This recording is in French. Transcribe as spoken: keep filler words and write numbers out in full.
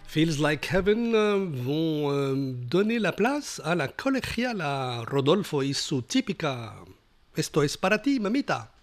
Feels Like Heaven euh, vont euh, donner la place à la colegiala Rodolfo y su típica Esto es para ti, mamita.